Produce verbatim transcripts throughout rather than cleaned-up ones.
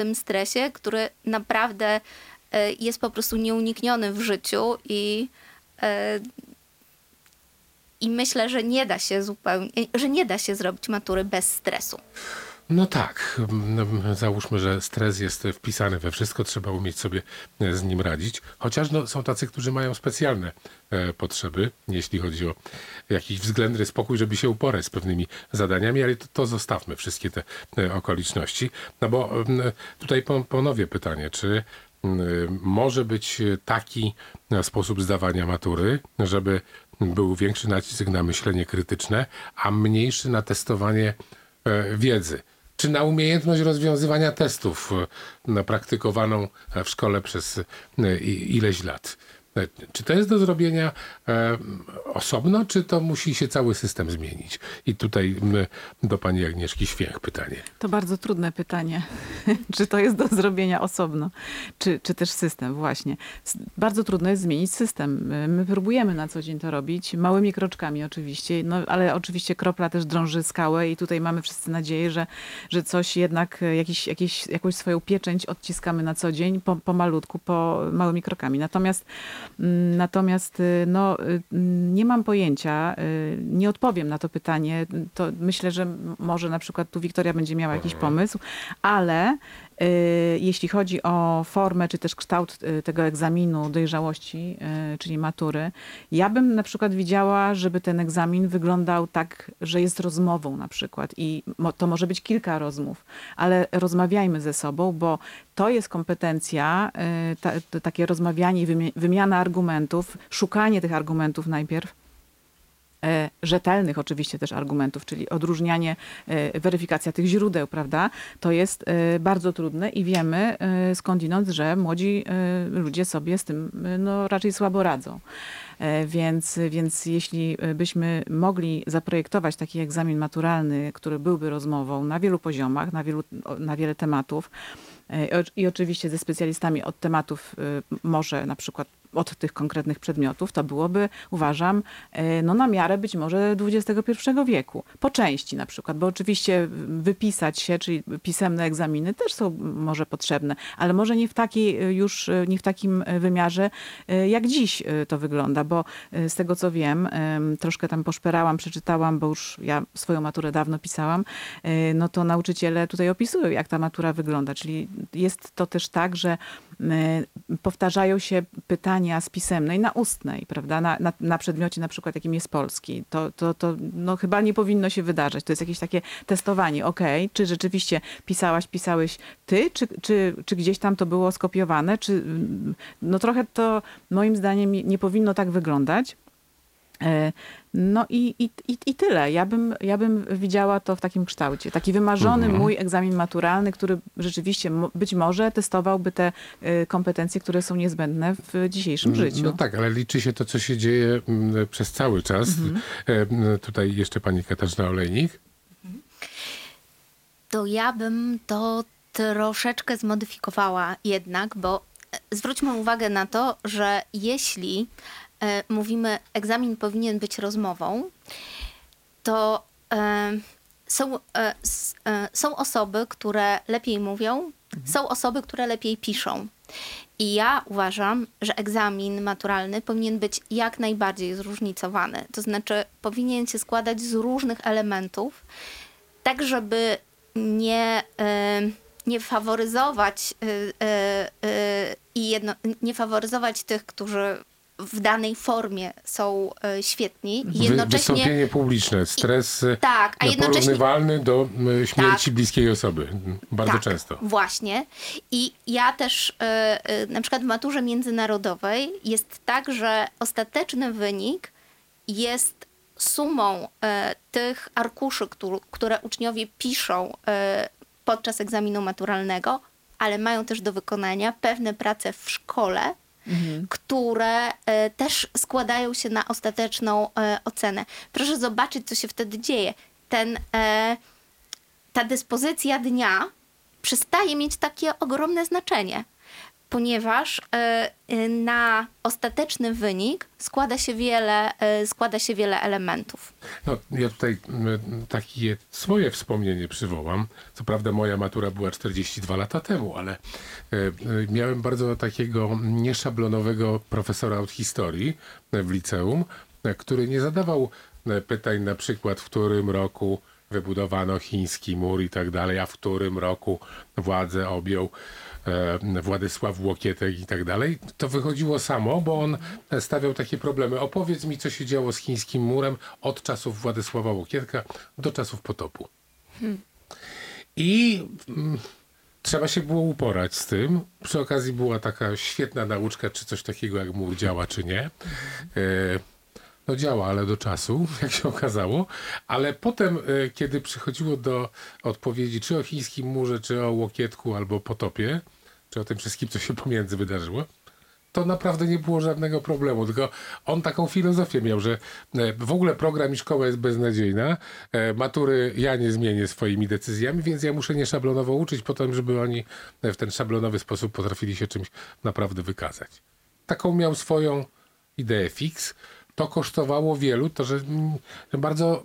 tym stresie, który naprawdę e, jest po prostu nieunikniony w życiu i, e, i myślę, że nie da się zupełnie, że nie da się zrobić matury bez stresu. No tak, no, załóżmy, że stres jest wpisany we wszystko, trzeba umieć sobie z nim radzić. Chociaż no, są tacy, którzy mają specjalne e, potrzeby, jeśli chodzi o jakiś względny spokój, żeby się uporać z pewnymi zadaniami, ale to, to zostawmy wszystkie te e, okoliczności. No bo e, tutaj ponowię pytanie, czy e, może być taki sposób zdawania matury, żeby był większy nacisk na myślenie krytyczne, a mniejszy na testowanie e, wiedzy? Czy na umiejętność rozwiązywania testów na praktykowaną w szkole przez ileś lat? Czy to jest do zrobienia e, osobno, czy to musi się cały system zmienić? I tutaj my, do pani Agnieszki Święch pytanie. To bardzo trudne pytanie. Czy to jest do zrobienia osobno, czy, czy też system właśnie. Bardzo trudno jest zmienić system. My próbujemy na co dzień to robić, małymi kroczkami oczywiście, no, ale oczywiście kropla też drąży skałę i tutaj mamy wszyscy nadzieję, że, że coś jednak, jakiś, jakiś, jakąś swoją pieczęć odciskamy na co dzień, po, po malutku, po małymi krokami. Natomiast Natomiast no, nie mam pojęcia, nie odpowiem na to pytanie. To myślę, że może na przykład tu Wiktoria będzie miała jakiś pomysł, ale jeśli chodzi o formę, czy też kształt tego egzaminu dojrzałości, czyli matury, ja bym na przykład widziała, żeby ten egzamin wyglądał tak, że jest rozmową na przykład i to może być kilka rozmów, ale rozmawiajmy ze sobą, bo to jest kompetencja, ta, to takie rozmawianie, wymiana argumentów, szukanie tych argumentów najpierw, rzetelnych oczywiście też argumentów, czyli odróżnianie, weryfikacja tych źródeł, prawda? To jest bardzo trudne i wiemy skądinąd, że młodzi ludzie sobie z tym no, raczej słabo radzą. Więc, więc jeśli byśmy mogli zaprojektować taki egzamin maturalny, który byłby rozmową na wielu poziomach, na, wielu, na wiele tematów i oczywiście ze specjalistami od tematów może na przykład od tych konkretnych przedmiotów, to byłoby, uważam, no na miarę być może dwudziestego pierwszego wieku. Po części na przykład, bo oczywiście wypisać się, czyli pisemne egzaminy też są może potrzebne, ale może nie w takiej już, nie w takim wymiarze, jak dziś to wygląda, bo z tego co wiem, troszkę tam poszperałam, przeczytałam, bo już ja swoją maturę dawno pisałam, no to nauczyciele tutaj opisują, jak ta matura wygląda, czyli jest to też tak, że powtarzają się pytania z pisemnej na ustnej, prawda? Na, na, na przedmiocie na przykład, jakim jest polski. To, to, to no, chyba nie powinno się wydarzać. To jest jakieś takie testowanie. Okej, czy rzeczywiście pisałaś, pisałeś ty, czy, czy, czy gdzieś tam to było skopiowane? Czy, no trochę to moim zdaniem nie powinno tak wyglądać. No i, i, i, i tyle. Ja bym, ja bym widziała to w takim kształcie. Taki wymarzony mhm. mój egzamin maturalny, który rzeczywiście być może testowałby te kompetencje, które są niezbędne w dzisiejszym życiu. No tak, ale liczy się to, co się dzieje przez cały czas. Mhm. Tutaj jeszcze pani Katarzyna Olejnik. To ja bym to troszeczkę zmodyfikowała jednak, bo zwróćmy uwagę na to, że jeśli mówimy, egzamin powinien być rozmową, to e, są, e, s, e, są osoby, które lepiej mówią, mhm. są osoby, które lepiej piszą. I ja uważam, że egzamin maturalny powinien być jak najbardziej zróżnicowany. To znaczy powinien się składać z różnych elementów, tak żeby nie, e, nie faworyzować e, e, i jedno, nie faworyzować tych, którzy w danej formie są y, świetni. I jednocześnie... Wystąpienie publiczne, stres I, tak, a jednocześnie... porównywalny do y, śmierci tak, bliskiej osoby. Bardzo tak, często. Właśnie. I ja też y, y, na przykład w maturze międzynarodowej jest tak, że ostateczny wynik jest sumą y, tych arkuszy, który, które uczniowie piszą y, podczas egzaminu maturalnego, ale mają też do wykonania pewne prace w szkole, Mhm. które e, też składają się na ostateczną e, ocenę. Proszę zobaczyć, co się wtedy dzieje. Ten, e, ta dyspozycja dnia przestaje mieć takie ogromne znaczenie. ponieważ e, e, na ostateczny wynik składa się wiele, e, składa się wiele elementów. No, ja tutaj m, takie swoje wspomnienie przywołam. Co prawda moja matura była czterdzieści dwa lata temu, ale e, e, miałem bardzo takiego nieszablonowego profesora od historii w liceum, e, który nie zadawał e, pytań na przykład, w którym roku wybudowano chiński mur i tak dalej, a w którym roku władzę objął e, Władysław Łokietek i tak dalej. To wychodziło samo, bo on stawiał takie problemy. Opowiedz mi, co się działo z chińskim murem od czasów Władysława Łokietka do czasów potopu. Hmm. I mm, trzeba się było uporać z tym. Przy okazji była taka świetna nauczka, czy coś takiego jak mur działa, czy nie. E, No działa, ale do czasu, jak się okazało. Ale potem, e, kiedy przychodziło do odpowiedzi czy o chińskim murze, czy o Łokietku, albo potopie, czy o tym wszystkim, co się pomiędzy wydarzyło, to naprawdę nie było żadnego problemu. Tylko on taką filozofię miał, że e, w ogóle program i szkoła jest beznadziejna, e, matury ja nie zmienię swoimi decyzjami, więc ja muszę nieszablonowo uczyć po to, żeby oni w ten szablonowy sposób potrafili się czymś naprawdę wykazać. Taką miał swoją ideę fix. To kosztowało wielu, to że mm, bardzo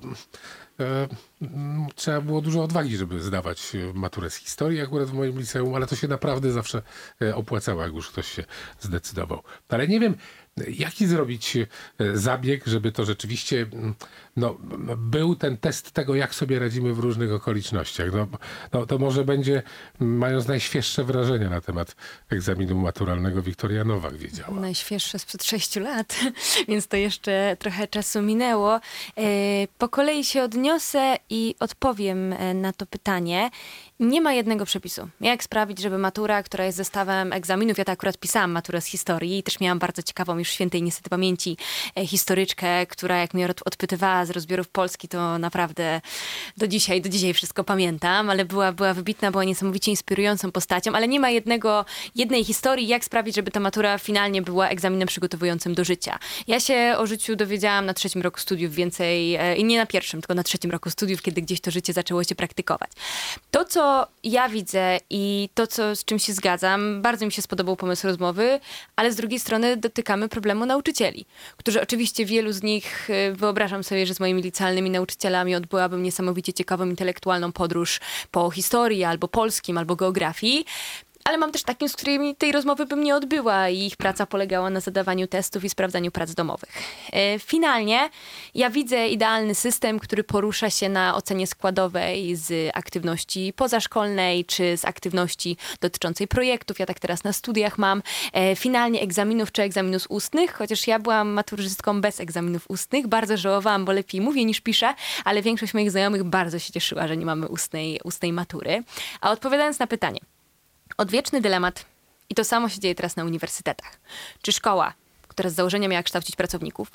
e, mm, trzeba było dużo odwagi, żeby zdawać e, maturę z historii akurat w moim liceum, ale to się naprawdę zawsze e, opłacało, jak już ktoś się zdecydował. Ale nie wiem, jaki zrobić e, zabieg, żeby to rzeczywiście mm, no, był ten test tego, jak sobie radzimy w różnych okolicznościach. No, no, to może będzie, mając najświeższe wrażenia na temat egzaminu maturalnego, Wiktoria Nowak wiedziała. Najświeższe sprzed sześciu lat, więc to jeszcze trochę czasu minęło. Po kolei się odniosę i odpowiem na to pytanie. Nie ma jednego przepisu. Jak sprawić, żeby matura, która jest zestawem egzaminów, ja to akurat pisałam maturę z historii i też miałam bardzo ciekawą już świętej niestety pamięci historyczkę, która jak mnie odpytywała z rozbiorów Polski, to naprawdę do dzisiaj, do dzisiaj wszystko pamiętam, ale była, była wybitna, była niesamowicie inspirującą postacią, ale nie ma jednego, jednej historii, jak sprawić, żeby ta matura finalnie była egzaminem przygotowującym do życia. Ja się o życiu dowiedziałam na trzecim roku studiów więcej, i nie na pierwszym, tylko na trzecim roku studiów, kiedy gdzieś to życie zaczęło się praktykować. To, co ja widzę i to, co, z czym się zgadzam, bardzo mi się spodobał pomysł rozmowy, ale z drugiej strony dotykamy problemu nauczycieli, którzy oczywiście wielu z nich, wyobrażam sobie, że z moimi licealnymi nauczycielami odbyłabym niesamowicie ciekawą intelektualną podróż po historii, albo polskim, albo geografii. Ale mam też takim, z którymi tej rozmowy bym nie odbyła i ich praca polegała na zadawaniu testów i sprawdzaniu prac domowych. Finalnie ja widzę idealny system, który porusza się na ocenie składowej z aktywności pozaszkolnej czy z aktywności dotyczącej projektów. Ja tak teraz na studiach mam. Finalnie egzaminów czy egzaminów ustnych, chociaż ja byłam maturzystką bez egzaminów ustnych. Bardzo żałowałam, bo lepiej mówię niż piszę, ale większość moich znajomych bardzo się cieszyła, że nie mamy ustnej, ustnej matury. A odpowiadając na pytanie, odwieczny dylemat i to samo się dzieje teraz na uniwersytetach. Czy szkoła, która z założenia miała kształcić pracowników,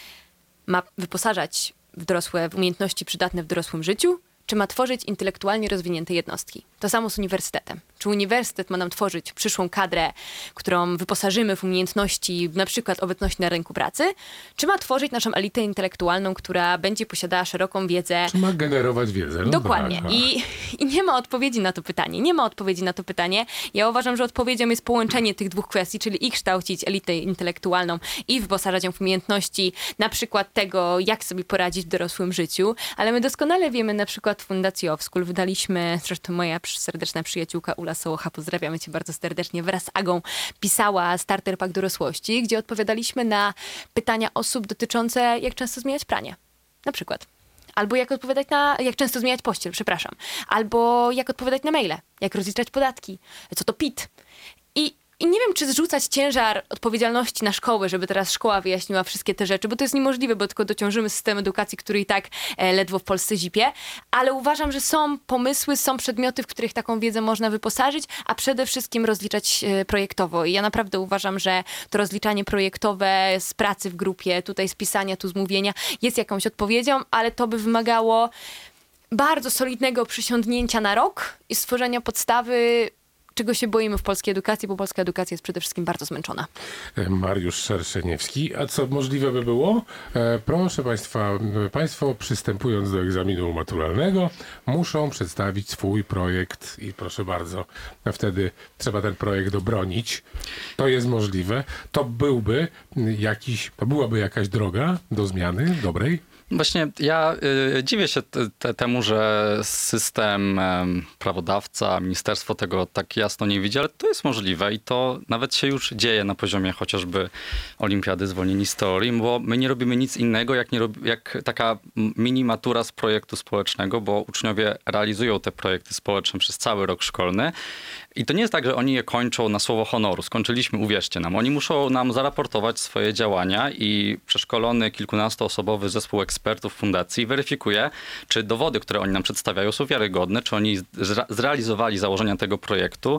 ma wyposażać w dorosłe w umiejętności przydatne w dorosłym życiu, czy ma tworzyć intelektualnie rozwinięte jednostki? To samo z uniwersytetem. Czy uniwersytet ma nam tworzyć przyszłą kadrę, którą wyposażymy w umiejętności, na przykład obecności na rynku pracy, czy ma tworzyć naszą elitę intelektualną, która będzie posiadała szeroką wiedzę? Czy ma generować wiedzę? No Dokładnie. tak, I, I nie ma odpowiedzi na to pytanie. Nie ma odpowiedzi na to pytanie. Ja uważam, że odpowiedzią jest połączenie tych dwóch kwestii, czyli i kształcić elitę intelektualną i wyposażać ją w umiejętności, na przykład tego, jak sobie poradzić w dorosłym życiu, ale my doskonale wiemy, na przykład w Fundacji Owskul wydaliśmy, zresztą moja serdeczna przyjaciółka Ula Sołocha, pozdrawiamy cię bardzo serdecznie, wraz z Agą pisała Starter Pack Dorosłości, gdzie odpowiadaliśmy na pytania osób dotyczące, jak często zmieniać pranie. Na przykład. Albo jak odpowiadać na, jak często zmieniać pościel, przepraszam. Albo jak odpowiadać na maile, jak rozliczać podatki, co to P I T. I I nie wiem, czy zrzucać ciężar odpowiedzialności na szkołę, żeby teraz szkoła wyjaśniła wszystkie te rzeczy, bo to jest niemożliwe, bo tylko dociążymy system edukacji, który i tak e, ledwo w Polsce zipie. Ale uważam, że są pomysły, są przedmioty, w których taką wiedzę można wyposażyć, a przede wszystkim rozliczać e, projektowo. I ja naprawdę uważam, że to rozliczanie projektowe z pracy w grupie, tutaj z pisania, tu z mówienia, jest jakąś odpowiedzią, ale to by wymagało bardzo solidnego przysiągnięcia na rok i stworzenia podstawy, czego się boimy w polskiej edukacji, bo polska edukacja jest przede wszystkim bardzo zmęczona. Mariusz Szerszeniewski. A co możliwe by było? E, proszę Państwa, Państwo przystępując do egzaminu maturalnego muszą przedstawić swój projekt i proszę bardzo, wtedy trzeba ten projekt obronić. To jest możliwe. To byłby jakiś, to byłaby jakaś droga do zmiany dobrej? Właśnie ja y, dziwię się te, te, temu, że system, em, prawodawca, ministerstwo tego tak jasno nie widzi, ale to jest możliwe i to nawet się już dzieje na poziomie chociażby olimpiady zwolnieni z teorii, bo my nie robimy nic innego jak, nie rob, jak taka mini matura z projektu społecznego, bo uczniowie realizują te projekty społeczne przez cały rok szkolny. I to nie jest tak, że oni je kończą na słowo honoru. Skończyliśmy, uwierzcie nam. Oni muszą nam zaraportować swoje działania i przeszkolony kilkunastoosobowy zespół ekspertów fundacji weryfikuje, czy dowody, które oni nam przedstawiają, są wiarygodne, czy oni zrealizowali założenia tego projektu,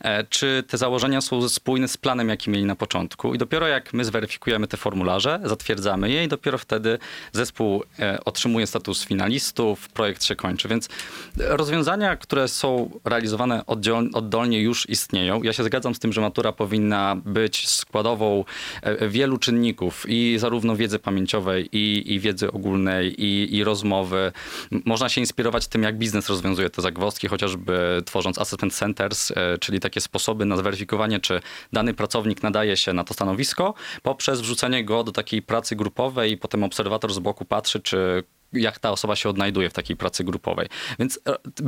czy te założenia są spójne z planem, jaki mieli na początku. I dopiero jak my zweryfikujemy te formularze, zatwierdzamy je i dopiero wtedy zespół otrzymuje status finalistów, projekt się kończy. Więc rozwiązania, które są realizowane oddolnie, już istnieją. Ja się zgadzam z tym, że matura powinna być składową wielu czynników i zarówno wiedzy pamięciowej, i, i wiedzy ogólnej, i, i rozmowy. Można się inspirować tym, jak biznes rozwiązuje te zagwozdki, chociażby tworząc assessment centers, czyli takie sposoby na zweryfikowanie, czy dany pracownik nadaje się na to stanowisko, poprzez wrzucenie go do takiej pracy grupowej i potem obserwator z boku patrzy, czy jak ta osoba się odnajduje w takiej pracy grupowej. Więc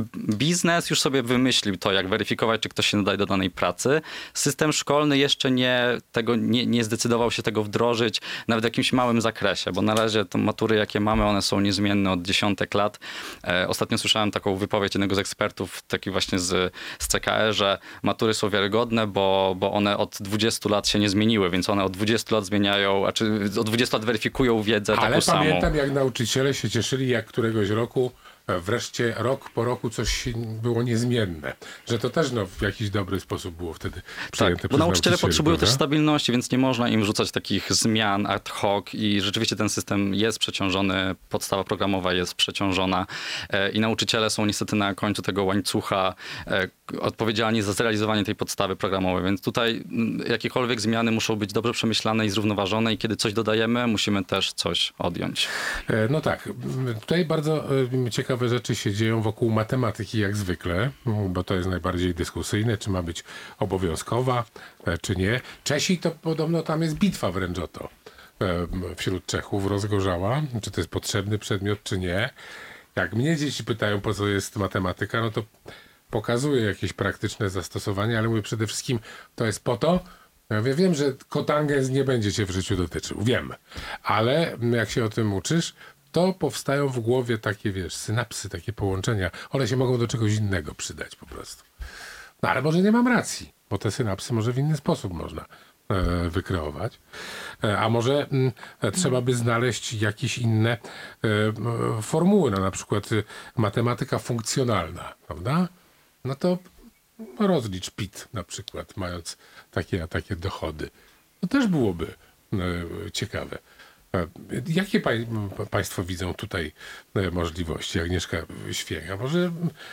biznes już sobie wymyślił to, jak weryfikować, czy ktoś się nadaje do danej pracy. System szkolny jeszcze nie, tego, nie, nie zdecydował się tego wdrożyć, nawet w jakimś małym zakresie, bo na razie te matury, jakie mamy, one są niezmienne od dziesiątek lat. E, ostatnio słyszałem taką wypowiedź jednego z ekspertów, taki właśnie z, z C K E, że matury są wiarygodne, bo, bo one od dwudziestu lat się nie zmieniły, więc one od dwudziestu lat zmieniają, a czy od dwudziestu lat weryfikują wiedzę Ale taką samą. Ale pamiętam, jak nauczyciele się cieszyli, jak któregoś roku wreszcie rok po roku coś było niezmienne. Że to też no, w jakiś dobry sposób było wtedy przyjęte Tak, przez bo nauczyciele potrzebują prawda? też stabilności, więc nie można im rzucać takich zmian ad hoc i rzeczywiście ten system jest przeciążony, podstawa programowa jest przeciążona e, i nauczyciele są niestety na końcu tego łańcucha e, odpowiedzialni za zrealizowanie tej podstawy programowej, więc tutaj m, jakiekolwiek zmiany muszą być dobrze przemyślane i zrównoważone i kiedy coś dodajemy, musimy też coś odjąć. E, no tak, tutaj bardzo e, ciekawe rzeczy się dzieją wokół matematyki jak zwykle, bo to jest najbardziej dyskusyjne, czy ma być obowiązkowa, e, czy nie. Czesi to podobno tam jest bitwa wręcz o to. E, wśród Czechów rozgorzała, czy to jest potrzebny przedmiot, czy nie. Jak mnie dzieci pytają, po co jest matematyka, no to pokazuję jakieś praktyczne zastosowanie, ale mówię przede wszystkim, to jest po to, ja wiem, że kotangens nie będzie cię w życiu dotyczył, wiem, ale jak się o tym uczysz, to powstają w głowie takie, wiesz, synapsy, takie połączenia. One się mogą do czegoś innego przydać po prostu. No ale może nie mam racji, bo te synapsy może w inny sposób można e, wykreować. E, a może m, trzeba by znaleźć jakieś inne e, formuły, no, na przykład e, matematyka funkcjonalna, prawda? No to rozlicz P I T na przykład, mając takie, takie dochody. To też byłoby e, ciekawe. Jakie pań, Państwo widzą tutaj możliwości? Agnieszka Święga. Może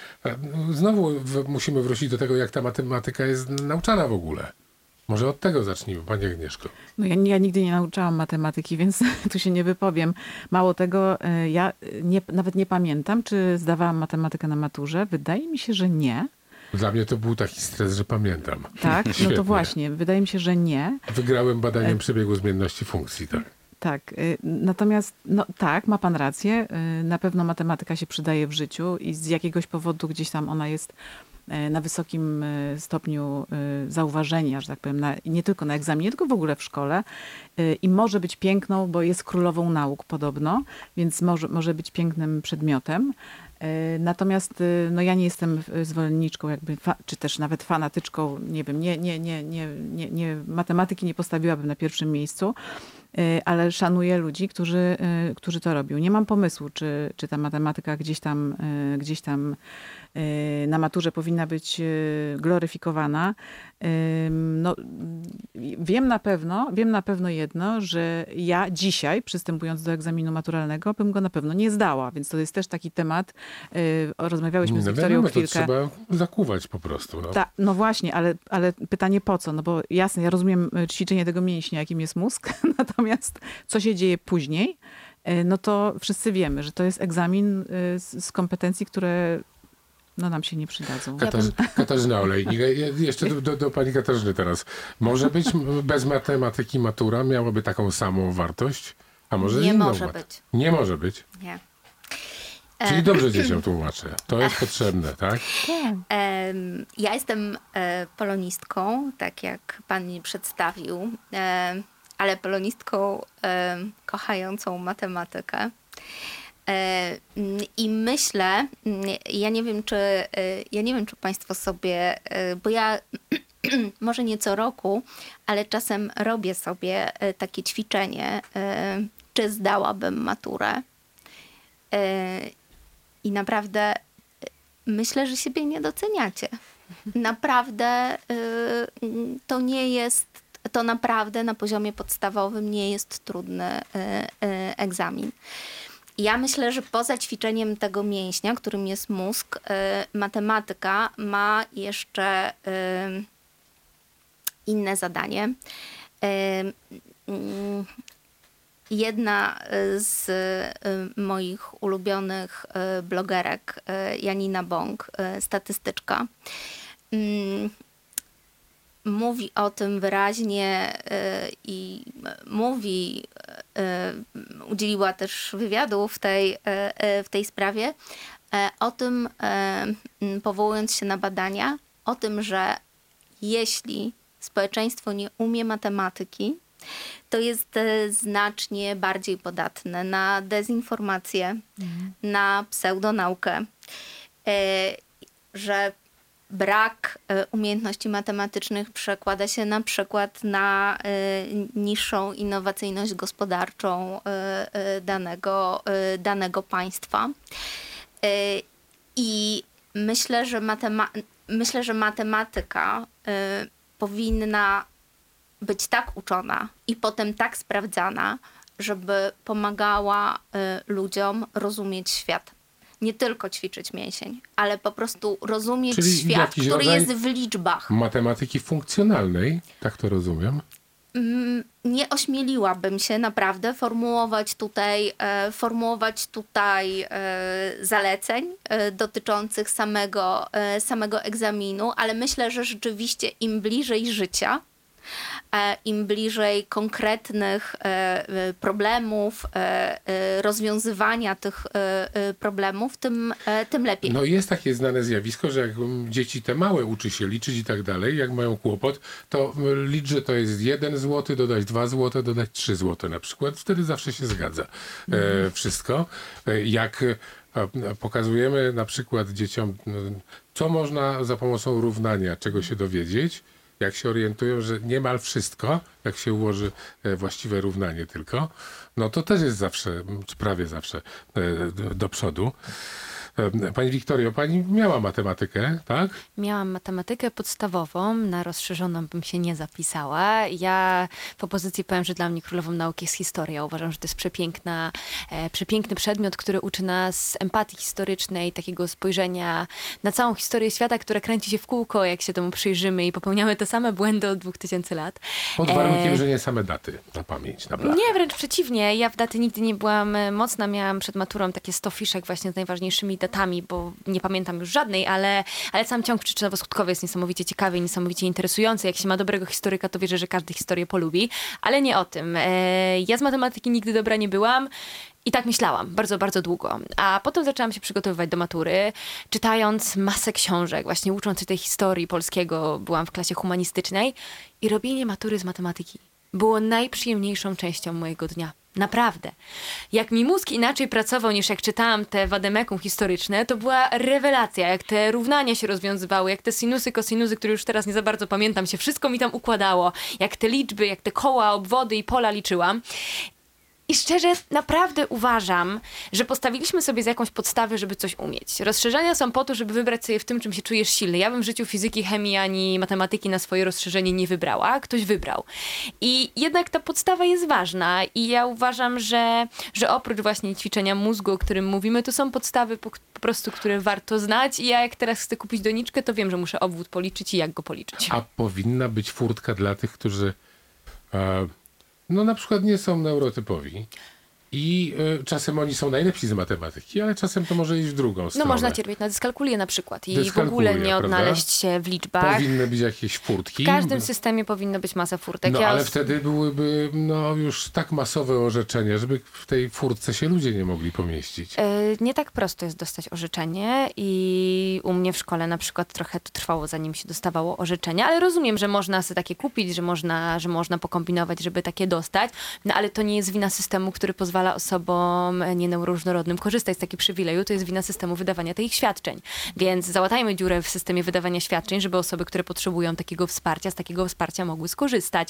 znowu musimy wrócić do tego, jak ta matematyka jest nauczana w ogóle. Może od tego zacznijmy, Pani Agnieszko. No ja, ja nigdy nie nauczałam matematyki, więc tu się nie wypowiem. Mało tego, ja nie, nawet nie pamiętam, czy zdawałam matematykę na maturze. Wydaje mi się, że nie. Dla mnie to był taki stres, że pamiętam. Tak? No Świetnie. to właśnie. Wydaje mi się, że nie. Wygrałem badaniem przebiegu zmienności funkcji, tak. Tak, natomiast no tak, ma pan rację, na pewno matematyka się przydaje w życiu i z jakiegoś powodu gdzieś tam ona jest na wysokim stopniu zauważenia, że tak powiem, na, nie tylko na egzaminie, tylko w ogóle w szkole i może być piękną, bo jest królową nauk podobno, więc może, może być pięknym przedmiotem. Natomiast no ja nie jestem zwolenniczką jakby, czy też nawet fanatyczką, nie wiem, nie, nie, nie, nie, nie, nie, matematyki nie postawiłabym na pierwszym miejscu, ale szanuję ludzi, którzy, którzy to robią. Nie mam pomysłu, czy, czy ta matematyka gdzieś tam, gdzieś tam y, na maturze powinna być y, gloryfikowana. Y, No, wiem na pewno, wiem na pewno jedno, że ja dzisiaj, przystępując do egzaminu maturalnego, bym go na pewno nie zdała, więc to jest też taki temat. y, Rozmawiałyśmy z No Wiktorią wiadomo, to chwilkę. trzeba zakuwać po prostu. No. Ta, no właśnie, ale, ale pytanie po co? No bo jasne, ja rozumiem y, ćwiczenie tego mięśnia, jakim jest mózg, natomiast co się dzieje później, y, no to wszyscy wiemy, że to jest egzamin y, z, z kompetencji, które no, nam się nie przydadzą. Katarz, Katarzyna Olejnik. Ja jeszcze do, do, do pani Katarzyny teraz. Może być bez matematyki matura miałaby taką samą wartość? A może Nie inną może wart- być. Nie może być. Nie. Czyli dobrze dzieciom tłumaczę. To jest potrzebne, tak? Em, Ja jestem e, polonistką, tak jak pan mi przedstawił, e, ale polonistką e, kochającą matematykę. E, mm, I myślę, mm, ja nie wiem, czy e, ja nie wiem, czy państwo sobie, e, bo ja może nie co roku, ale czasem robię sobie e, takie ćwiczenie, e, czy zdałabym maturę. E, I naprawdę myślę, że siebie nie doceniacie. Naprawdę y, to nie jest, to naprawdę na poziomie podstawowym nie jest trudny y, y, egzamin. Ja myślę, że poza ćwiczeniem tego mięśnia, którym jest mózg, y, matematyka ma jeszcze y, inne zadanie. Y, y, Jedna z y, moich ulubionych y, blogerek, y, Janina Bąk, y, statystyczka, y, mówi o tym wyraźnie y, i mówi, y, udzieliła też wywiadu w tej, y, y, w tej sprawie, y, o tym, y, powołując się na badania, o tym, że jeśli społeczeństwo nie umie matematyki, to jest e, znacznie bardziej podatne na dezinformację, mhm. na pseudonaukę, e, że brak e, umiejętności matematycznych przekłada się na przykład na e, niższą innowacyjność gospodarczą e, e, danego, e, danego państwa. E, I myślę, że, matema- myślę, że matematyka e, powinna być tak uczona i potem tak sprawdzana, żeby pomagała y, ludziom rozumieć świat. Nie tylko ćwiczyć mięsień, ale po prostu rozumieć Czyli świat, jakiś który rodzaj jest w liczbach. matematyki funkcjonalnej, tak to rozumiem. Mm, Nie ośmieliłabym się naprawdę formułować tutaj, e, formułować tutaj e, zaleceń e, dotyczących samego, e, samego egzaminu, ale myślę, że rzeczywiście im bliżej życia, e, im bliżej konkretnych e, e, problemów, e, e, rozwiązywania tych e, e, problemów, tym, e, tym lepiej. No jest takie znane zjawisko, że jak dzieci te małe uczy się liczyć i tak dalej, jak mają kłopot, to licz, że to jest jeden złoty, dodać dwa złote, dodać trzy złote na przykład. Wtedy zawsze się zgadza e, wszystko. E, jak e, pokazujemy na przykład dzieciom, no, co można za pomocą równania, czego się dowiedzieć, jak się orientują, że niemal wszystko, jak się ułoży e, właściwe równanie tylko, no to też jest zawsze, czy prawie zawsze e, do, do przodu. E, Pani Wiktorio, pani miała matematykę, tak? Miałam matematykę podstawową, na rozszerzoną bym się nie zapisała. Ja w opozycji powiem, że dla mnie królową nauki jest historia. Uważam, że to jest przepiękna, e, przepiękny przedmiot, który uczy nas empatii historycznej, takiego spojrzenia na całą historię świata, która kręci się w kółko, jak się temu przyjrzymy i popełniamy te same błędy od dwóch tysięcy lat. Pod warunkiem, E, że nie same daty na pamięć, na blachę. Nie, wręcz przeciwnie. Ja w daty nigdy nie byłam e, mocna. Miałam przed maturą takie sto fiszek właśnie z najważniejszymi datami, bo nie pamiętam już żadnej, ale, ale sam ciąg przyczynowo-skutkowy jest niesamowicie ciekawy i niesamowicie interesujący. Jak się ma dobrego historyka, to wierzę, że każdy historię polubi. Ale nie o tym. E, ja z matematyki nigdy dobra nie byłam. I tak myślałam bardzo, bardzo długo. A potem zaczęłam się przygotowywać do matury, czytając masę książek, właśnie ucząc się tej historii polskiego. Byłam w klasie humanistycznej i robienie matury z matematyki było najprzyjemniejszą częścią mojego dnia. Naprawdę. Jak mi mózg inaczej pracował niż jak czytałam te wademekum historyczne, to była rewelacja. Jak te równania się rozwiązywały, jak te sinusy, kosinusy, które już teraz nie za bardzo pamiętam, się wszystko mi tam układało. Jak te liczby, jak te koła, obwody i pola liczyłam. I szczerze, naprawdę uważam, że postawiliśmy sobie z jakąś podstawę, żeby coś umieć. Rozszerzenia są po to, żeby wybrać sobie w tym, czym się czujesz silny. Ja bym w życiu fizyki, chemii ani matematyki na swoje rozszerzenie nie wybrała. Ktoś wybrał. I jednak ta podstawa jest ważna i ja uważam, że, że oprócz właśnie ćwiczenia mózgu, o którym mówimy, to są podstawy po, po prostu, które warto znać i ja jak teraz chcę kupić doniczkę, to wiem, że muszę obwód policzyć i jak go policzyć. A powinna być furtka dla tych, którzy e, no na przykład nie są neurotypowi i e, czasem oni są najlepsi z matematyki, ale czasem to może iść w drugą No stronę. można cierpieć na dyskalkulię na przykład i w Dyskalkulia, ogóle nie prawda? odnaleźć się w liczbach. Powinny być jakieś furtki. W każdym systemie powinno być masa furtek. No Ja ale os- wtedy byłyby no, już tak masowe orzeczenia, żeby w tej furtce się ludzie nie mogli pomieścić. E, Nie tak prosto jest dostać orzeczenie i u mnie w szkole na przykład trochę to trwało, zanim się dostawało orzeczenie, ale rozumiem, że można sobie takie kupić, że można, że można pokombinować, żeby takie dostać, no ale to nie jest wina systemu, który pozwala osobom nieneuroróżnorodnym korzystać z takiego przywileju, to jest wina systemu wydawania tych świadczeń. Więc załatajmy dziurę w systemie wydawania świadczeń, żeby osoby, które potrzebują takiego wsparcia, z takiego wsparcia mogły skorzystać.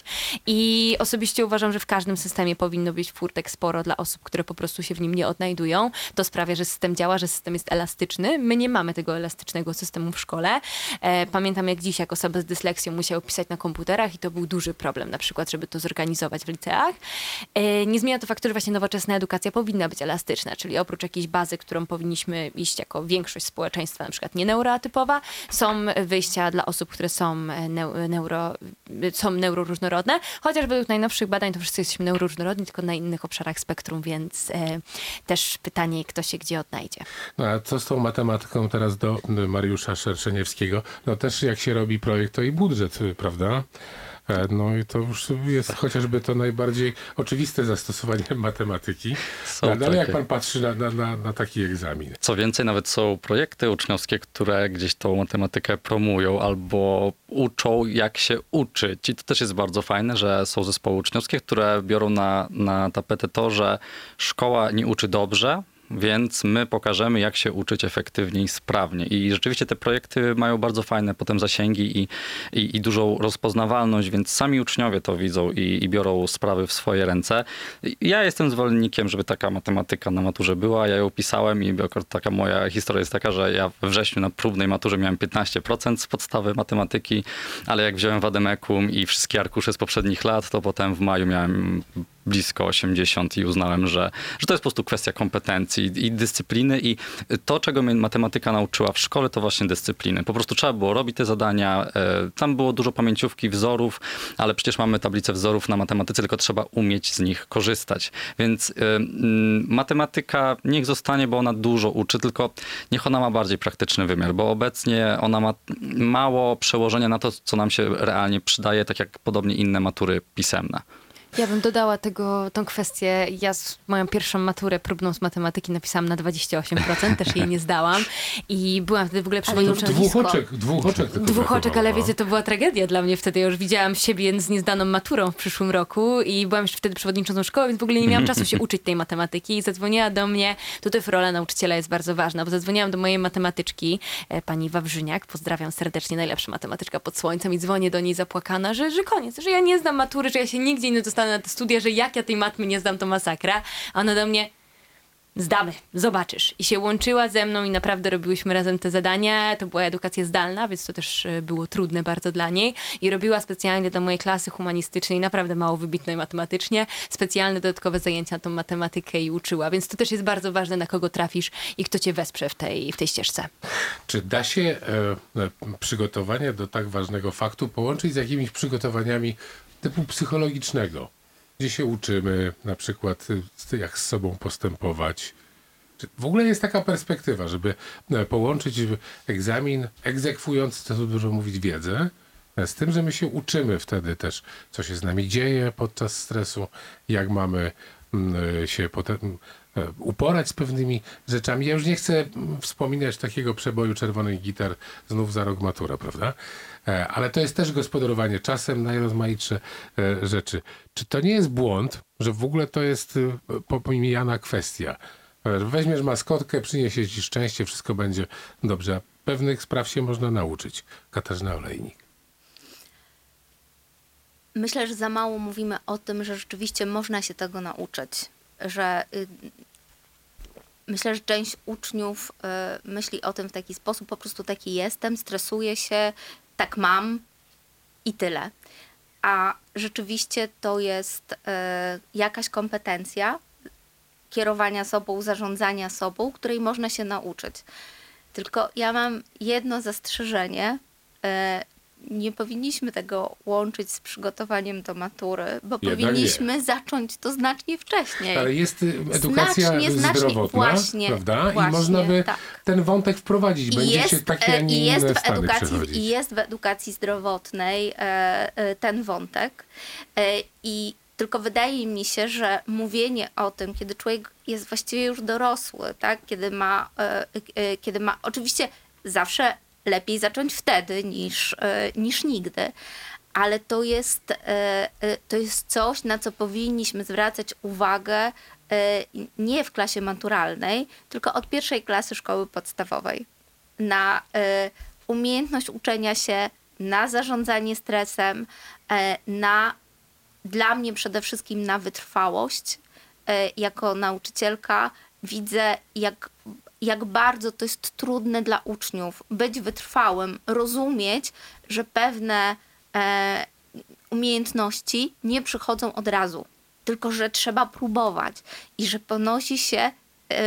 I osobiście uważam, że w każdym systemie powinno być furtek sporo dla osób, które po prostu się w nim nie odnajdują. To sprawia, że system działa, że system jest elastyczny. My nie mamy tego elastycznego systemu w szkole. E, pamiętam jak dziś, jak osoby z dysleksją musiały pisać na komputerach i to był duży problem, na przykład, żeby to zorganizować w liceach. E, nie zmienia to faktu, że właśnie nowoczesna edukacja powinna być elastyczna, czyli oprócz jakiejś bazy, którą powinniśmy iść jako większość społeczeństwa, na przykład nie neuroatypowa, są wyjścia dla osób, które są, neu- neuro, są neuroróżnorodne, chociaż według najnowszych badań to wszyscy jesteśmy neuroróżnorodni, tylko na innych obszarach spektrum, więc e, też pytanie, kto się gdzie odnajdzie. No a co z tą matematyką teraz do Mariusza Szerszeniewskiego? No też jak się robi projekt, to i budżet, prawda? E, No i to już jest chociażby to najbardziej oczywiste zastosowanie matematyki. Są No, ale jak takie. pan patrzy na, na, na, na taki egzamin? Co więcej, nawet są projekty uczniowskie, które gdzieś tą matematykę promują albo uczą, jak się uczyć. I to też jest bardzo fajne, że są zespoły uczniowskie, które biorą na, na tapetę to, że szkoła nie uczy dobrze, więc my pokażemy, jak się uczyć efektywnie i sprawnie. I rzeczywiście te projekty mają bardzo fajne potem zasięgi i, i, i dużą rozpoznawalność, więc sami uczniowie to widzą i, i biorą sprawy w swoje ręce. Ja jestem zwolennikiem, żeby taka matematyka na maturze była. Ja ją pisałem i akurat taka moja historia jest taka, że ja we wrześniu na próbnej maturze miałem piętnaście procent z podstawy matematyki, ale jak wziąłem wademekum i wszystkie arkusze z poprzednich lat, to potem w maju miałem blisko osiemdziesiąt i uznałem, że, że to jest po prostu kwestia kompetencji i dyscypliny i to, czego mnie matematyka nauczyła w szkole, to właśnie dyscypliny. Po prostu trzeba było robić te zadania, tam było dużo pamięciówki, wzorów, ale przecież mamy tablicę wzorów na matematyce, tylko trzeba umieć z nich korzystać. Więc y, y, matematyka niech zostanie, bo ona dużo uczy, tylko niech ona ma bardziej praktyczny wymiar, bo obecnie ona ma mało przełożenia na to, co nam się realnie przydaje, tak jak podobnie inne matury pisemne. Ja bym dodała tego, tą kwestię. Ja z moją pierwszą maturę próbną z matematyki napisałam na dwadzieścia osiem procent, też jej nie zdałam. I byłam wtedy w ogóle Ale już przewodniczącą. blisko. Dwóch oczek, dwóch oczek tylko Dwóch oczek, brakowało, ale no. wiecie, to była tragedia dla mnie wtedy. Ja już widziałam siebie z niezdaną maturą w przyszłym roku i byłam już wtedy przewodniczącą szkoły, więc w ogóle nie miałam czasu się uczyć tej matematyki. I zadzwoniła do mnie, tutaj rola nauczyciela jest bardzo ważna, bo zadzwoniłam do mojej matematyczki, e, pani Wawrzyniak, pozdrawiam serdecznie, najlepsza matematyczka pod słońcem i dzwonię do niej zapłakana, że, że koniec, że ja nie znam matury, że ja się nigdzie nie dostanę na te studia, że jak ja tej matmy nie zdam, to masakra. A ona do mnie: zdamy, zobaczysz. I się łączyła ze mną i naprawdę robiłyśmy razem te zadania. To była edukacja zdalna, więc to też e, było trudne bardzo dla niej. I robiła specjalnie dla mojej klasy humanistycznej, naprawdę mało wybitnej matematycznie, specjalne dodatkowe zajęcia na tą matematykę i uczyła. Więc to też jest bardzo ważne, na kogo trafisz i kto cię wesprze w tej, w tej ścieżce. Czy da się e, e, przygotowanie do tak ważnego faktu połączyć z jakimiś przygotowaniami typu psychologicznego? Gdzie się uczymy, na przykład y, jak z sobą postępować. Czy w ogóle jest taka perspektywa, żeby e, połączyć egzamin egzekwujący, co tu dużo mówić, wiedzę, e, z tym, że my się uczymy wtedy też, co się z nami dzieje podczas stresu, jak mamy mm, się potem e, uporać z pewnymi rzeczami. Ja już nie chcę mm, wspominać takiego przeboju czerwonych gitar znów za rok matura, prawda? E, Ale to jest też gospodarowanie czasem, najrozmaitsze e, rzeczy. Czy to nie jest błąd, że w ogóle to jest e, pomijana kwestia? E, że Weźmiesz maskotkę, przyniesie ci szczęście, wszystko będzie dobrze. A pewnych spraw się można nauczyć. Katarzyna Olejnik. Myślę, że za mało mówimy o tym, że rzeczywiście można się tego nauczyć. że y, myślę, że część uczniów y, myśli o tym w taki sposób, po prostu taki jestem, stresuję się, tak mam i tyle. A rzeczywiście to jest y, jakaś kompetencja kierowania sobą, zarządzania sobą, której można się nauczyć. Tylko ja mam jedno zastrzeżenie. y, Nie powinniśmy tego łączyć z przygotowaniem do matury, bo Jednak powinniśmy zacząć to znacznie wcześniej. Ale jest y, edukacja Znacznie, znacznie, zdrowotna, właśnie, prawda? właśnie, I można by tak. ten wątek wprowadzić. I Będziecie jest, takie, a e, nie i jest inne w stany edukacji, przechodzić. I jest w edukacji zdrowotnej e, e, ten wątek. E, I tylko wydaje mi się, że mówienie o tym, kiedy człowiek jest właściwie już dorosły, tak? Kiedy ma, e, e, kiedy ma, oczywiście zawsze lepiej zacząć wtedy niż, e, niż nigdy, ale to jest, e, e, to jest coś, na co powinniśmy zwracać uwagę e, nie w klasie maturalnej, tylko od pierwszej klasy szkoły podstawowej. Na e, umiejętność uczenia się, na zarządzanie stresem, e, na dla mnie przede wszystkim na wytrwałość. E, Jako nauczycielka widzę, jak, jak bardzo to jest trudne dla uczniów być wytrwałym, rozumieć, że pewne e, umiejętności nie przychodzą od razu, tylko że trzeba próbować i że ponosi się e,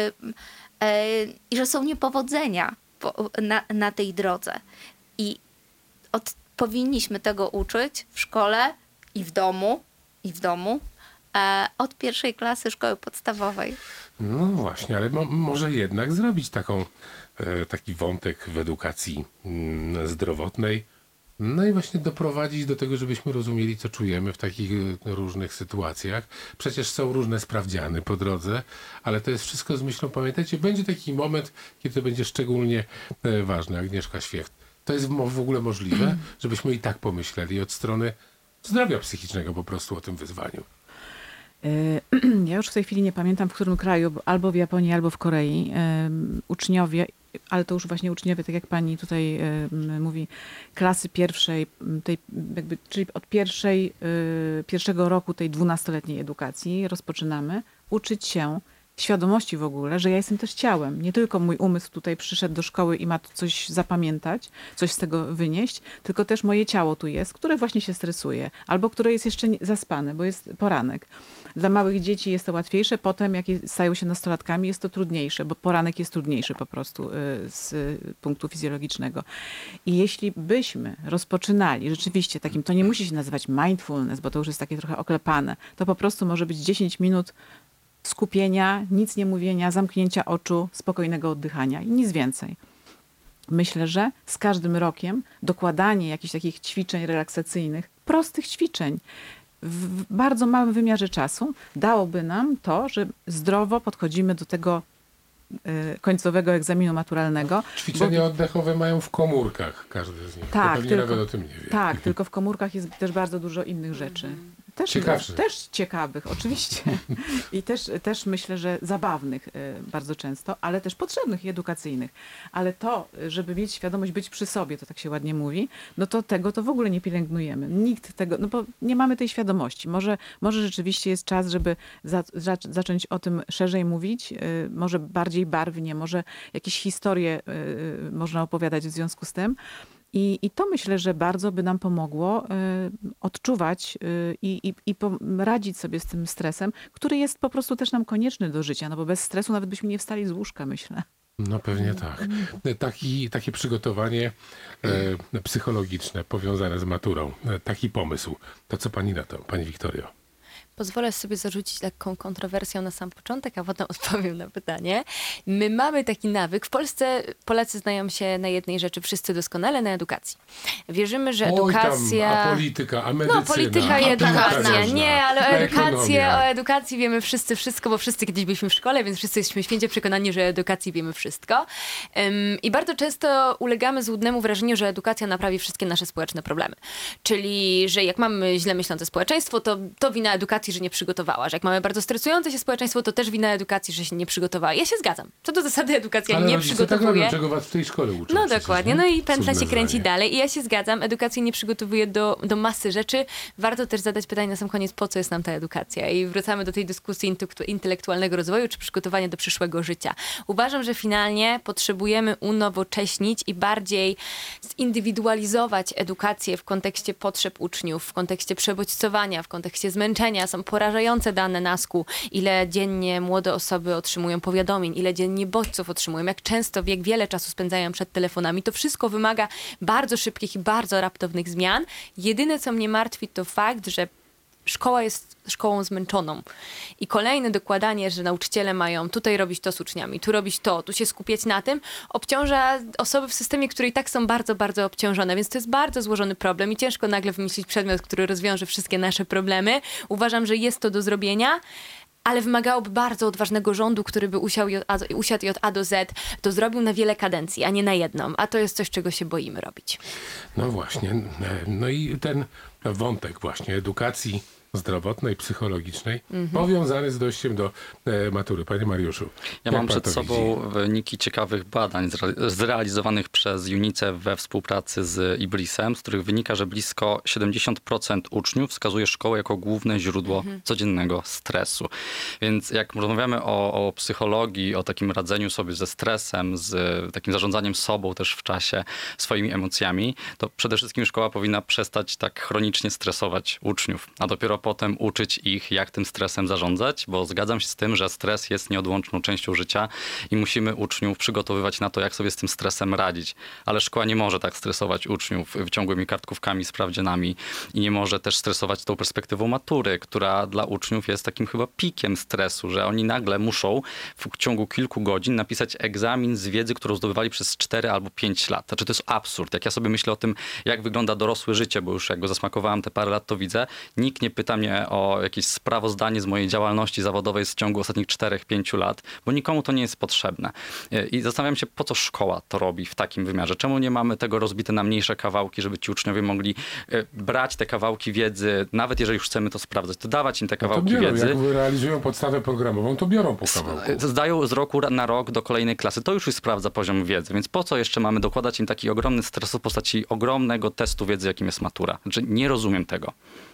e, i że są niepowodzenia po, na, na tej drodze. I od, powinniśmy tego uczyć w szkole i w domu, i w domu e, od pierwszej klasy szkoły podstawowej. No właśnie, ale mo- może jednak zrobić taką, e, taki wątek w edukacji mm, zdrowotnej. No i właśnie doprowadzić do tego, żebyśmy rozumieli, co czujemy w takich e, różnych sytuacjach. Przecież są różne sprawdziany po drodze, ale to jest wszystko z myślą, pamiętajcie, będzie taki moment, kiedy to będzie szczególnie e, ważne. Agnieszka Świecht. To jest mo- w ogóle możliwe, żebyśmy i tak pomyśleli od strony zdrowia psychicznego po prostu o tym wyzwaniu. Y, Ja już w tej chwili nie pamiętam, w którym kraju, bo albo w Japonii, albo w Korei, ym, uczniowie, ale to już właśnie uczniowie, tak jak pani tutaj ym, mówi, klasy pierwszej, ym, tej, jakby, czyli od pierwszej, y, pierwszego roku tej dwunastoletniej edukacji rozpoczynamy uczyć się świadomości w ogóle, że ja jestem też ciałem. Nie tylko mój umysł tutaj przyszedł do szkoły i ma tu coś zapamiętać, coś z tego wynieść, tylko też moje ciało tu jest, które właśnie się stresuje, albo które jest jeszcze nie- zaspane, bo jest poranek. Dla małych dzieci jest to łatwiejsze, potem jak je- stają się nastolatkami jest to trudniejsze, bo poranek jest trudniejszy po prostu y, z y, punktu fizjologicznego. I jeśli byśmy rozpoczynali rzeczywiście takim, to nie musi się nazywać mindfulness, bo to już jest takie trochę oklepane, to po prostu może być dziesięć minut skupienia, nic nie mówienia, zamknięcia oczu, spokojnego oddychania i nic więcej. Myślę, że z każdym rokiem dokładanie jakichś takich ćwiczeń relaksacyjnych, prostych ćwiczeń w bardzo małym wymiarze czasu dałoby nam to, że zdrowo podchodzimy do tego y, końcowego egzaminu maturalnego. Ćwiczenia bo- oddechowe mają w komórkach każdy z nich. Tak, to pewnie tylko- nawet o tym nie wie. Tak, tylko w komórkach jest też bardzo dużo innych rzeczy. Też, Ciekawszych. też ciekawych, oczywiście. I też, też myślę, że zabawnych y, bardzo często, ale też potrzebnych i edukacyjnych. Ale to, żeby mieć świadomość być przy sobie, to tak się ładnie mówi, no to tego to w ogóle nie pielęgnujemy. Nikt tego, no bo nie mamy tej świadomości. Może, może rzeczywiście jest czas, żeby za, za, zacząć o tym szerzej mówić, y, może bardziej barwnie, może jakieś historie y, można opowiadać w związku z tym. I, I to myślę, że bardzo by nam pomogło y, odczuwać y, i, i pom- radzić sobie z tym stresem, który jest po prostu też nam konieczny do życia, no bo bez stresu nawet byśmy nie wstali z łóżka, myślę. No pewnie tak. Taki, takie przygotowanie e, psychologiczne powiązane z maturą, e, taki pomysł. To co pani na to, pani Wiktorio? Pozwolę sobie zarzucić lekką kontrowersją na sam początek, a potem odpowiem na pytanie. My mamy taki nawyk. W Polsce Polacy znają się na jednej rzeczy wszyscy doskonale, na edukacji. Wierzymy, że edukacja... Oj tam, a polityka, a medycyna. No, polityka a i edukacja. piłka Nie, ale o a edukację, ekonomia. o edukacji wiemy wszyscy wszystko, bo wszyscy kiedyś byliśmy w szkole, więc wszyscy jesteśmy święcie przekonani, że o edukacji wiemy wszystko. Ym, I bardzo często ulegamy złudnemu wrażeniu, że edukacja naprawi wszystkie nasze społeczne problemy. Czyli, że jak mamy źle myślące społeczeństwo, to, to wina edukacji edukacji, że nie przygotowała. Że jak mamy bardzo stresujące się społeczeństwo, to też wina edukacji, że się nie przygotowała. Ja się zgadzam. Co do zasady edukacja Ale nie rodzice przygotowuje. Tak robią, czego was w tej szkole uczą. No przecież, dokładnie, nie? no i pętla Cudne się kręci zdanie. dalej i ja się zgadzam, edukacja nie przygotowuje do, do masy rzeczy. Warto też zadać pytanie na sam koniec, po co jest nam ta edukacja? I wracamy do tej dyskusji intelektu- intelektualnego rozwoju, czy przygotowania do przyszłego życia. Uważam, że finalnie potrzebujemy unowocześnić i bardziej zindywidualizować edukację w kontekście potrzeb uczniów, w kontekście przebodźcowania, w kontekście zmęczenia. Są porażające dane NASK-u, ile dziennie młode osoby otrzymują powiadomień, ile dziennie bodźców otrzymują, jak często, jak wiele czasu spędzają przed telefonami. To wszystko wymaga bardzo szybkich i bardzo raptownych zmian. Jedyne, co mnie martwi, to fakt, że szkoła jest szkołą zmęczoną. I kolejne dokładanie, że nauczyciele mają tutaj robić to z uczniami, tu robić to, tu się skupiać na tym, obciąża osoby w systemie, które i tak są bardzo, bardzo obciążone. Więc to jest bardzo złożony problem i ciężko nagle wymyślić przedmiot, który rozwiąże wszystkie nasze problemy. Uważam, że jest to do zrobienia, ale wymagałoby bardzo odważnego rządu, który by usiadł, usiadł i od A do Z, to zrobił na wiele kadencji, a nie na jedną. A to jest coś, czego się boimy robić. No właśnie. No i ten wątek właśnie edukacji zdrowotnej, psychologicznej, Mhm. powiązany z dojściem do e, matury. Panie Mariuszu, Ja jak mam pan przed to sobą widzi? wyniki ciekawych badań zre- zrealizowanych przez UNICEF we współpracy z IBRIS-em, z których wynika, że blisko siedemdziesiąt procent uczniów wskazuje szkołę jako główne źródło codziennego stresu. Więc jak rozmawiamy o, o psychologii, o takim radzeniu sobie ze stresem, z takim zarządzaniem sobą też w czasie, swoimi emocjami, to przede wszystkim szkoła powinna przestać tak chronicznie stresować uczniów, a dopiero potem uczyć ich, jak tym stresem zarządzać, bo zgadzam się z tym, że stres jest nieodłączną częścią życia i musimy uczniów przygotowywać na to, jak sobie z tym stresem radzić. Ale szkoła nie może tak stresować uczniów wyciągłymi kartkówkami, sprawdzianami i nie może też stresować tą perspektywą matury, która dla uczniów jest takim chyba pikiem stresu, że oni nagle muszą w ciągu kilku godzin napisać egzamin z wiedzy, którą zdobywali przez cztery albo pięć lat. Znaczy to jest absurd. Jak ja sobie myślę o tym, jak wygląda dorosłe życie, bo już jak go zasmakowałem te parę lat, to widzę, nikt nie pyta mnie o jakieś sprawozdanie z mojej działalności zawodowej w ciągu ostatnich czterech pięciu lat, bo nikomu to nie jest potrzebne. I zastanawiam się, po co szkoła to robi w takim wymiarze. Czemu nie mamy tego rozbite na mniejsze kawałki, żeby ci uczniowie mogli brać te kawałki wiedzy, nawet jeżeli już chcemy to sprawdzać, to dawać im te No to kawałki biorą, wiedzy. jak realizują podstawę programową, to biorą po kawałku. Zdają z roku na rok do kolejnej klasy. To już sprawdza poziom wiedzy, więc po co jeszcze mamy dokładać im taki ogromny stres w postaci ogromnego testu wiedzy, jakim jest matura? Znaczy, nie rozumiem tego.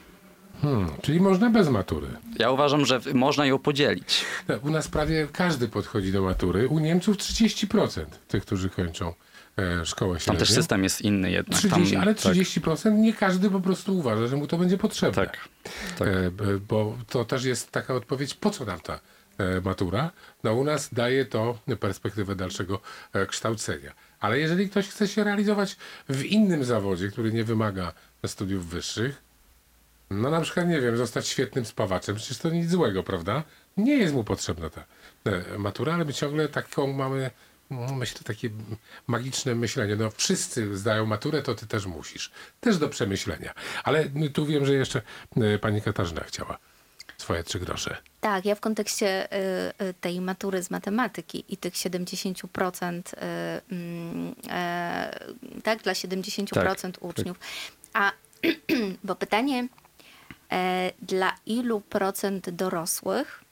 Hmm, czyli można bez matury. Ja uważam, że można ją podzielić. No, u nas prawie każdy podchodzi do matury. U Niemców trzydzieści procent tych, którzy kończą e, szkołę średnią. Tam też system jest inny jednak. trzydzieści, Tam, ale tak, trzydzieści procent nie każdy po prostu uważa, że mu to będzie potrzebne. Tak, tak. E, b- bo to też jest taka odpowiedź, po co nam ta e, matura? No u nas daje to perspektywę dalszego e, kształcenia. Ale jeżeli ktoś chce się realizować w innym zawodzie, który nie wymaga studiów wyższych, no na przykład, nie wiem, zostać świetnym spawaczem, przecież to nic złego, prawda? Nie jest mu potrzebna ta e, matura, ale my ciągle taką mamy, no, myślę, takie magiczne myślenie. No wszyscy zdają maturę, to ty też musisz. Też do przemyślenia. Ale tu wiem, że jeszcze e, pani Katarzyna chciała swoje trzy grosze. Tak, ja w kontekście y, y, tej matury z matematyki i tych siedemdziesiąt procent, y, mm, e, tak, dla siedemdziesiąt procent Tak, uczniów. A bo pytanie, e, dla ilu procent dorosłych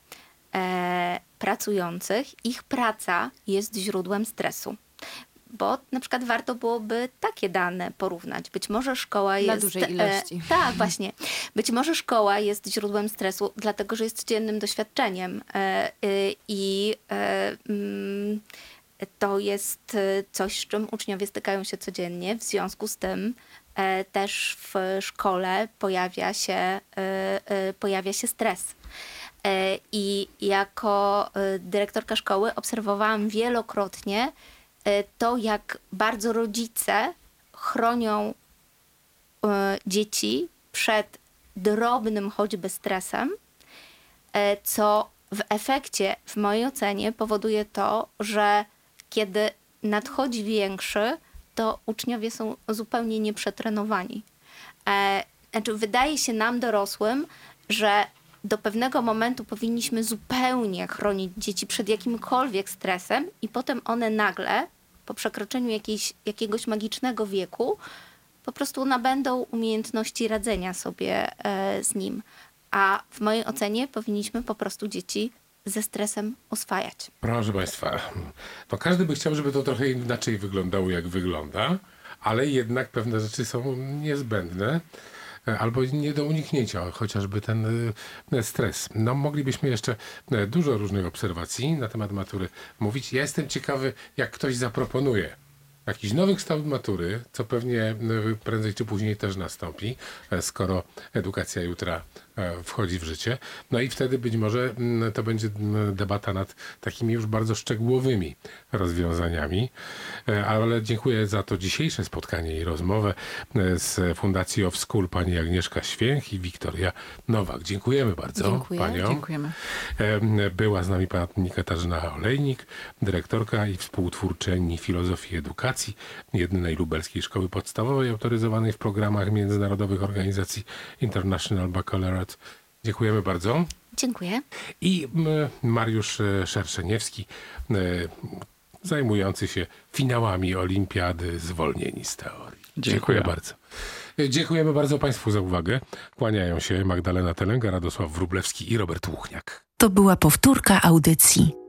e, pracujących ich praca jest źródłem stresu? Bo na przykład warto byłoby takie dane porównać. Być może szkoła Dla jest... dużej ilości. E, tak, właśnie. Być może szkoła jest źródłem stresu, dlatego że jest codziennym doświadczeniem. E, e, I e, mm, to jest e, coś, z czym uczniowie stykają się codziennie. W związku z tym e, też w szkole pojawia się, e, e, pojawia się stres. E, I jako e, dyrektorka szkoły obserwowałam wielokrotnie e, to, jak bardzo rodzice chronią e, dzieci przed drobnym choćby stresem, e, co w efekcie, w mojej ocenie, powoduje to, że kiedy nadchodzi większy, to uczniowie są zupełnie nieprzetrenowani. E, znaczy, wydaje się nam dorosłym, że do pewnego momentu powinniśmy zupełnie chronić dzieci przed jakimkolwiek stresem i potem one nagle, po przekroczeniu jakiejś, jakiegoś magicznego wieku, po prostu nabędą umiejętności radzenia sobie e, z nim. A w mojej ocenie powinniśmy po prostu dzieci ze stresem oswajać. Proszę Państwa, to każdy by chciał, żeby to trochę inaczej wyglądało, jak wygląda, ale jednak pewne rzeczy są niezbędne albo nie do uniknięcia, chociażby ten e, stres. No, moglibyśmy jeszcze e, dużo różnych obserwacji na temat matury mówić. Ja jestem ciekawy, jak ktoś zaproponuje jakiś nowy kształt matury, co pewnie e, prędzej czy później też nastąpi, e, skoro edukacja jutra e, wchodzi w życie. No i wtedy być może mm, to będzie mm, debata nad takimi już bardzo szczegółowymi rozwiązaniami. E, Ale dziękuję za to dzisiejsze spotkanie i rozmowę e, z Fundacji Off School pani Agnieszka Święch i Wiktoria Nowak. Dziękujemy bardzo Dziękuję. paniom. Dziękujemy. E, Była z nami pani Katarzyna Olejnik, dyrektorka i współtwórczyni filozofii edukacji, jedynej lubelskiej szkoły podstawowej autoryzowanej w programach międzynarodowych organizacji International Baccalaureate. Dziękujemy bardzo. Dziękuję. I m, Mariusz e, Szerszeniewski, e, zajmujący się finałami Olimpiady Zwolnieni z teorii. Dziękuję. bardzo. E, Dziękujemy bardzo Państwu za uwagę. Kłaniają się Magdalena Telenga, Radosław Wróblewski i Robert Łuchniak. To była powtórka audycji.